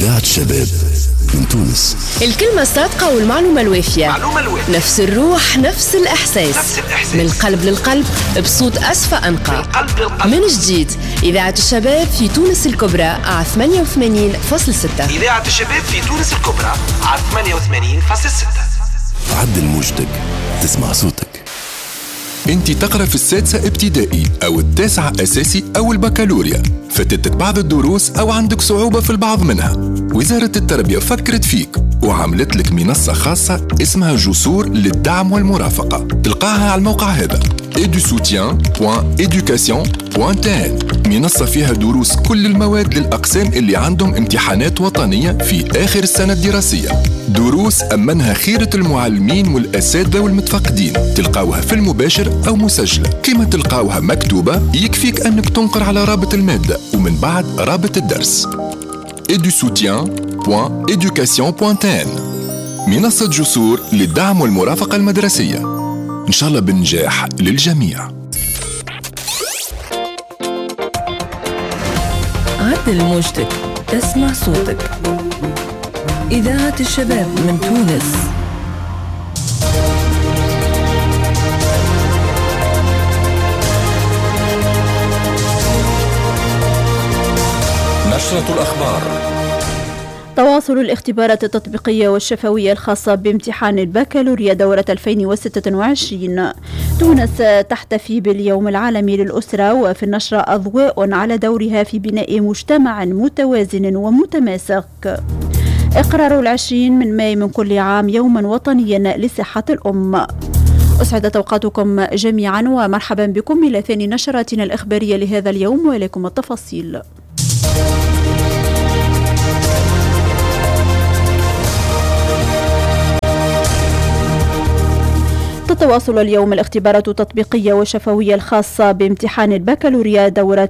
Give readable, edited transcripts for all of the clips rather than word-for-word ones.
إذاعة الشباب من تونس. الكلمة الصادقة والمعلومة الوافية. نفس الروح، نفس الإحساس. من القلب للقلب، بصوت أسفى أنقى. من جديد إذاعة الشباب في تونس الكبرى على 88.6. إذاعة الشباب في تونس الكبرى على 88.6. عدل موجتك، تسمع صوتك. انت تقرأ في السادسة ابتدائي أو التاسعة أساسي أو البكالوريا، فاتتك بعض الدروس أو عندك صعوبة في البعض منها. وزارة التربية فكرت فيك وعملت لك منصة خاصة اسمها جسور للدعم والمرافقة. تلقاها على الموقع هذا edusoutien.education.tn. منصة فيها دروس كل المواد للأقسام اللي عندهم امتحانات وطنية في آخر السنة الدراسية. دروس أمنها خيرة المعلمين والأساتذة والمتفقدين. تلقاوها في المباشر أو مسجلة. كما تلقاوها مكتوبة يكفيك أنك تنقر على رابط المادة ومن بعد رابط الدرس. edusoutien.education.tn. منصة جسور للدعم والمرافقة المدرسية، إن شاء الله بالنجاح للجميع. عدل موجتك، تسمع صوتك. إذاعة الشباب من تونس. نشرة الأخبار. تواصل الاختبارات التطبيقية والشفوية الخاصة بامتحان البكالوريا دورة 2026. تونس تحتفي باليوم العالمي للأسرة، وفي النشرة أضواء على دورها في بناء مجتمع متوازن ومتماسك. إقرار 20 من ماي من كل عام يوما وطنيا لصحة الأم. أسعدت أوقاتكم جميعا ومرحبا بكم إلى ثاني نشراتنا الإخبارية لهذا اليوم، ولكم التفاصيل. تتواصل اليوم الاختبارات التطبيقية والشفوية الخاصة بامتحان البكالوريا دورة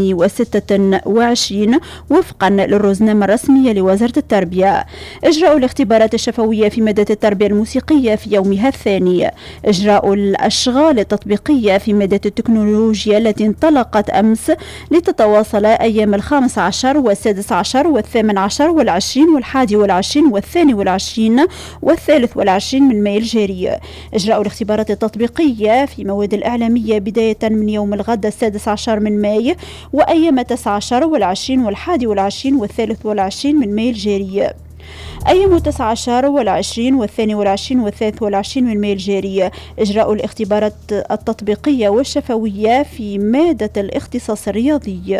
2026 وفقا للرزنامة الرسمية لوزارة التربية. إجراء الاختبارات الشفوية في مادة التربية الموسيقية في يومها الثاني. إجراء الأشغال التطبيقية في مادة التكنولوجيا التي انطلقت أمس لتتواصل أيام 15 و16 و18 والعشرين والحادي والعشرين والثاني والعشرين والثالث والعشرين من ماي الجاري. إجراء الاختبارات التطبيقية في مواد الإعلامية بداية من يوم الغد 16 من ماي وأيام 19 والعشرين والحادي والعشرين والثالث والعشرين من ماي الجاري. أيام 19 والعشرين والثاني والعشرين والثالث والعشرين من ماي الجاري. إجراء الاختبارات التطبيقية والشفوية في مادة الاختصاص الرياضي.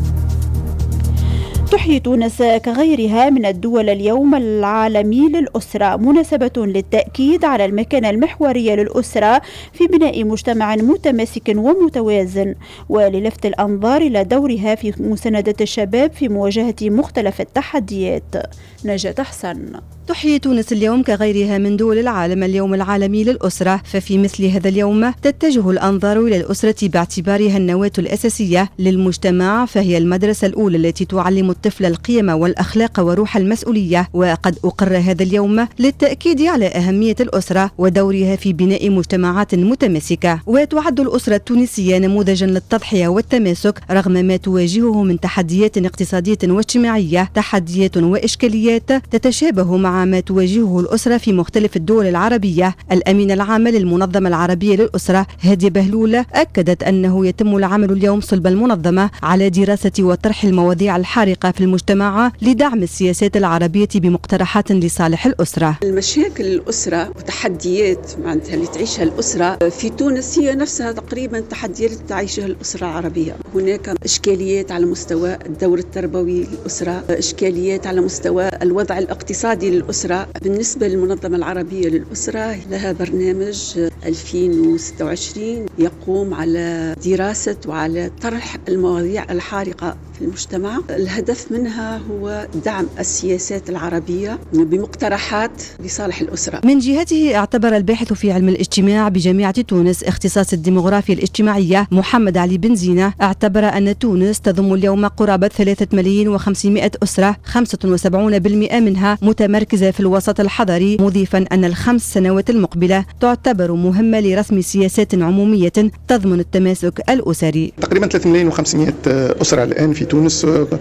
تحيي تونس كغيرها من الدول اليوم العالمي للأسرة، مناسبة للتأكيد على المكانة المحورية للأسرة في بناء مجتمع متماسك ومتوازن، وللفت الأنظار إلى دورها في مساندة الشباب في مواجهة مختلف التحديات. نجاة حسن. تحيي تونس اليوم كغيرها من دول العالم اليوم العالمي للأسرة، ففي مثل هذا اليوم تتجه الأنظار إلى الأسرة باعتبارها النواة الأساسية للمجتمع، فهي المدرسة الأولى التي تعلم الطفل القيم والأخلاق وروح المسؤولية. وقد أقر هذا اليوم للتأكيد على أهمية الأسرة ودورها في بناء مجتمعات متماسكة. وتعد الأسرة التونسية نموذجا للتضحية والتماسك رغم ما تواجهه من تحديات اقتصادية واجتماعية، تحديات وإشكاليات تتشابه مع ما تواجهه الأسرة في مختلف الدول العربية. الأمينة العامة للمنظمة العربية للأسرة هادية بهلول أكدت أنه يتم العمل اليوم صلب المنظمة على دراسة وطرح المواضيع الحارقة في المجتمع لدعم السياسات العربية بمقترحات لصالح الأسرة. المشاكل الأسرة وتحديات معناتها اللي تعيشها الأسرة في تونس هي نفسها تقريبا تحديات تعيشها الأسرة العربية. هناك إشكاليات على مستوى الدور التربوي للأسرة، إشكاليات على مستوى الوضع الاقتصادي للأسرة. بالنسبة للمنظمة العربية للأسرة لها برنامج 2026 يقوم على دراسة وعلى طرح المواضيع الحارقة في المجتمع. الهدف منها هو دعم السياسات العربية بمقترحات لصالح الأسرة. من جهته اعتبر الباحث في علم الاجتماع بجامعة تونس اختصاص الديموغرافيا الاجتماعية محمد علي بن زينة اعتبر أن تونس تضم اليوم قرابة 3,500,000 أسرة، 75% منها متمركزة في الوسط الحضري، مضيفا أن الخمس سنوات المقبلة تعتبر مهمة لرسم سياسات عمومية تضمن التماسك الأسري. تقريبا 3,500,000 أسرة الآن في تونس. عام 75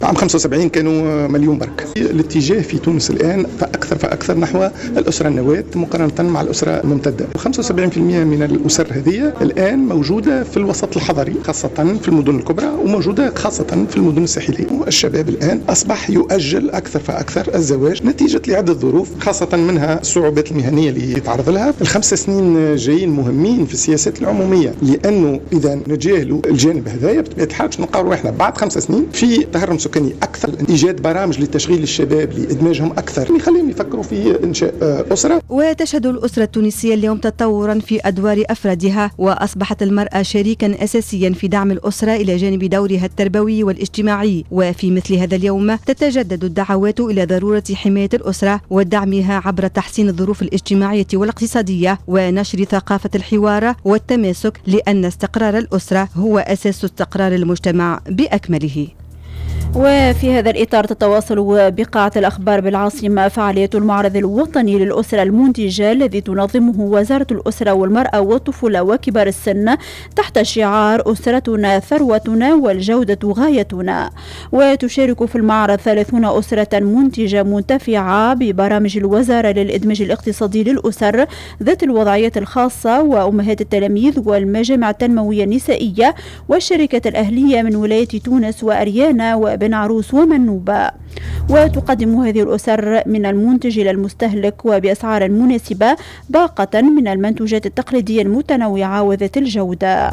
75 كانوا مليون برك. الاتجاه في تونس الآن فأكثر نحو الأسرة النواة مقارنة مع الأسرة الممتدة. 75% من الأسر هذه الآن موجودة في الوسط الحضري، خاصة في المدن الكبرى، وموجودة خاصة في المدن الساحلية. الشباب الآن أصبح يؤجل أكثر فأكثر الزواج نتيجة لعدة ظروف، خاصة منها الصعوبات المهنية اللي يتعرض لها. ال5 سنين جايين مهمين في السياسات العمومية، لأنه إذا نتجاهلوا الجانب هذايا بطبيعة الحال نلقاو احنا بعد 5 سنين في تهرم سكاني أكثر، إيجاد برامج لتشغيل الشباب لإدماجهم أكثر، يخليهم يفكروا في إنشاء أسرة. وتشهد الأسرة التونسية اليوم تطورا في أدوار أفرادها، وأصبحت المرأة شريكا أساسيا في دعم الأسرة إلى جانب دورها التربوي والاجتماعي. وفي مثل هذا اليوم تتجدد الدعوات إلى ضرورة حماية الأسرة ودعمها عبر تحسين الظروف الاجتماعية والاقتصادية ونشر ثقافة الحوار والتماسك، لأن استقرار الأسرة هو أساس استقرار المجتمع بأكمله. وفي هذا الإطار تتواصل بقاعة الأخبار بالعاصمة فعالية المعرض الوطني للأسرة المنتجة الذي تنظمه وزارة الأسرة والمرأة والطفولة وكبار السن تحت شعار أسرتنا ثروتنا والجودة غايتنا. وتشارك في المعرض 30 أسرة منتجة منتفعة ببرامج الوزارة للإدماج الاقتصادي للأسر ذات الوضعيات الخاصة وأمهات التلاميذ والمجامع التنموية النسائية والشركة الأهلية من ولاية تونس وأريانا بن عروس ومنوبة. وتقدم هذه الأسر من المنتج إلى المستهلك وبأسعار مناسبة باقة من المنتوجات التقليدية المتنوعة وذات الجودة.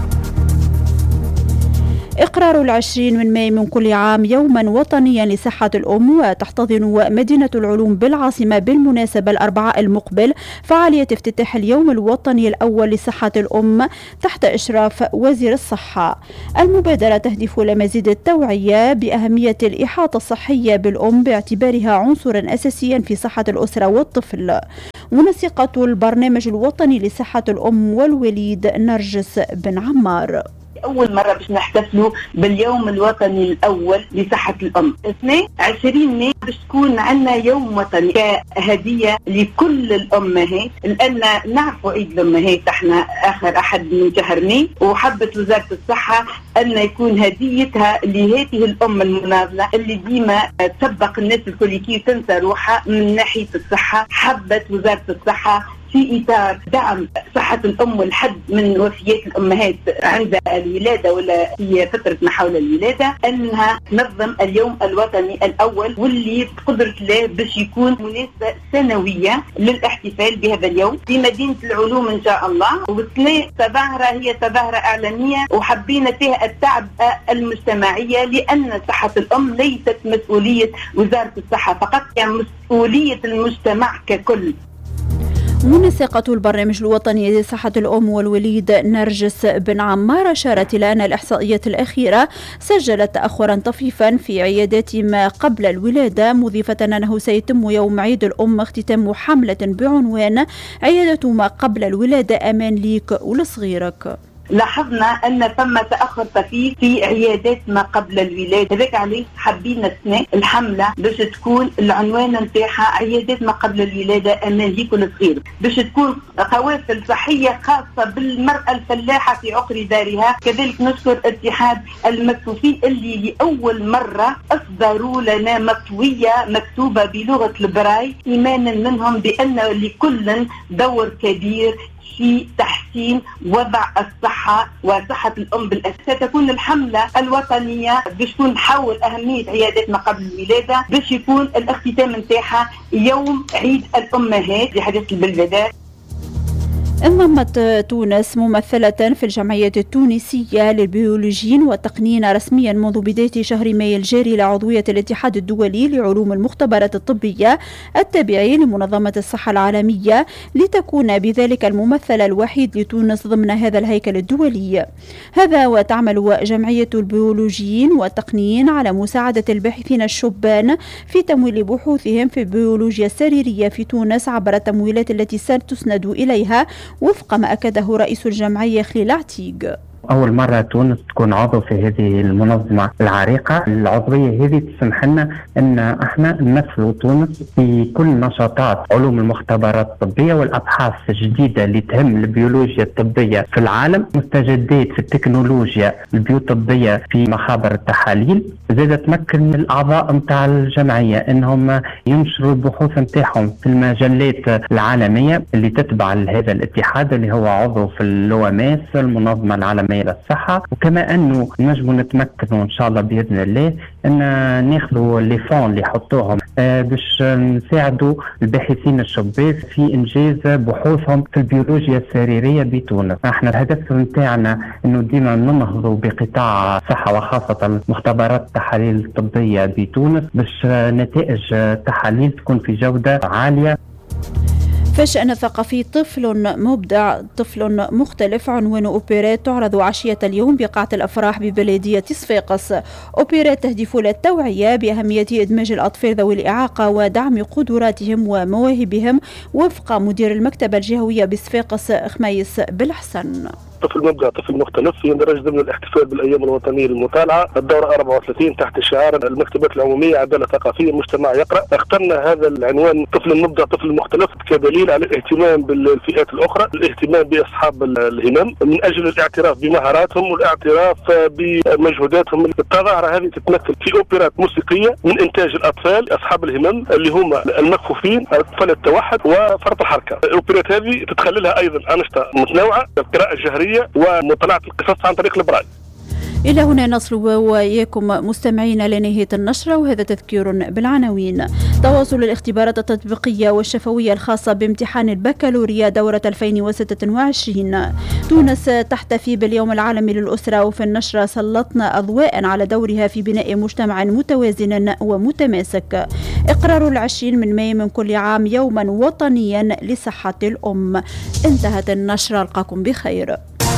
إقرار 20 مايو من كل عام يوما وطنيا لصحة الأم، وتحتضن مدينة العلوم بالعاصمة بالمناسبة الأربعاء المقبل فعالية افتتاح اليوم الوطني الأول لصحة الأم تحت إشراف وزير الصحة. المبادرة تهدف لمزيد التوعية بأهمية الإحاطة الصحية بالأم باعتبارها عنصرا أساسيا في صحة الأسرة والطفل. منسقة البرنامج الوطني لصحة الأم والوليد نرجس بن عمار: أول مرة باش نحتفلوا باليوم الوطني الأول لصحة الأم. 22 مايو باش تكون عندنا يوم وطني كهدية لكل الأمهات، لأن نعرفوا عيد الأمهات احنا آخر أحد من شهر مايو، وحبت وزارة الصحة أن يكون هديتها لهذه الأم المناضلة اللي ديما تسبق الناس الكل كي تنسى روحها من ناحية الصحة. حبت وزارة الصحة في إطار دعم صحة الأم والحد من وفيات الأمهات عند الولادة ولا في فترة ما حول الولادة، أنها تنظم اليوم الوطني الأول، واللي بقدرة الله باش يكون مناسبة سنوية للاحتفال بهذا اليوم في مدينة العلوم إن شاء الله. والسنة تظاهرة هي تظاهرة إعلامية، وحبينا فيها التعبئة المجتمعية، لأن صحة الأم ليست مسؤولية وزارة الصحة فقط، يعني مسؤولية المجتمع ككل. منسقة البرنامج الوطني لصحة الأم والوليد نرجس بن عمار أشارت إلى أن الإحصائيات الأخيرة سجلت تأخرا طفيفا في عيادات ما قبل الولادة، مضيفة أنه سيتم يوم عيد الأم اختتام حملة بعنوان عيادة ما قبل الولادة أمان ليك ولصغيرك. لاحظنا أن ثم تأخر طفيف في عيادات ما قبل الولادة، هذاك علاش حابين السنة الحملة باش تكون العنوان نتاعها عيادات ما قبل الولادة أمان ليك ولصغيرك، باش تكون قوافل صحية خاصة بالمرأة الفلاحة في عقر دارها. كذلك نشكر اتحاد المكفوفين اللي لأول مرة أصدروا لنا مطوية مكتوبة بلغة البراي، إيمانا منهم بأن لكل دور كبير في تحسين وضع الصحة وصحة الأم بالأساس. ستكون الحملة الوطنية باش تكون حول أهمية عيادات ما قبل الولادة، باش يكون الاختتام نتاعها يوم عيد الأمهات لحديث البلبدات. انضمت تونس ممثلة في الجمعية التونسية للبيولوجيين والتقنيين رسميا منذ بداية شهر مايو الجاري لعضوية الاتحاد الدولي لعلوم المختبرات الطبية التابعي لمنظمة الصحة العالمية، لتكون بذلك الممثل الوحيد لتونس ضمن هذا الهيكل الدولي. هذا وتعمل جمعية البيولوجيين والتقنيين على مساعدة الباحثين الشبان في تمويل بحوثهم في البيولوجيا السريرية في تونس عبر التمويلات التي ستسند إليها، وفق ما أكده رئيس الجمعية خليل عتيق. أول مرة تونس تكون عضو في هذه المنظمة العريقة. العضوية هذه تسمح لنا أن احنا نمثل تونس في كل نشاطات علوم المختبرات الطبية والأبحاث الجديدة اللي تهم البيولوجيا الطبية في العالم، مستجدات في التكنولوجيا البيوطبية في مخابر التحاليل. زاد تمكن الأعضاء متاع الجمعية أنهم ينشروا البحوث متاعهم في المجلات العالمية اللي تتبع لهذا الاتحاد اللي هو عضو في الأومس المنظمة العالمية للصحة. وكما أنه نجم نتمكنوا إن شاء الله بإذن الله أن ناخذوا لي فون اللي حطوهم باش نساعدوا الباحثين الشباب في إنجاز بحوثهم في البيولوجيا السريرية بتونس. احنا الهدف متاعنا أنه ديما ننهضوا بقطاع الصحة وخاصة مختبرات التحاليل الطبية بتونس باش نتائج التحاليل تكون في جودة عالية. في الشأن الثقافي طفل مبدع، طفل مختلف، عنوان أوبريت تعرض عشية اليوم بقاعة الأفراح ببلدية صفاقس. أوبريت تهدف للتوعية بأهمية إدماج الأطفال ذوي الإعاقة ودعم قدراتهم ومواهبهم وفق مدير المكتبة الجهوية بصفاقس خميس بالحسن. طفل مبدع، طفل مختلف، يندرج ضمن الاحتفال بالايام الوطنيه للمطالعه الدوره 34 تحت شعار المكتبات العموميه عداله ثقافيه مجتمع يقرا. اخترنا هذا العنوان طفل مبدع طفل مختلف كدليل على الاهتمام بالفئات الاخرى، الاهتمام باصحاب الهمم من اجل الاعتراف بمهاراتهم والاعتراف بمجهوداتهم. التظاهره هذه تتمثل في اوبرات موسيقيه من انتاج الاطفال اصحاب الهمم اللي هم المكفوفين، اطفال التوحد وفرط الحركه. الاوبرات هذه تتخللها ايضا انشطه متنوعه، القراءه الجهريه ومطالعة القصص عن طريق البراي. إلى هنا نصل وإياكم مستمعين لنهاية النشرة، وهذا تذكير بالعناوين. تواصل الاختبارات التطبيقية والشفوية الخاصة بامتحان البكالوريا دورة 2026. تونس تحتفي باليوم العالمي للأسرة، وفي النشرة سلطنا أضواء على دورها في بناء مجتمع متوازن ومتماسك. إقرار 20 من مايو من كل عام يوما وطنيا لصحة الأم. انتهت النشرة، ألقاكم بخير.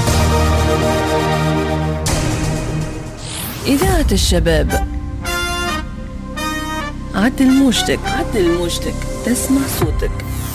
إذاعة الشباب. عد الموجتك تسمع صوتك.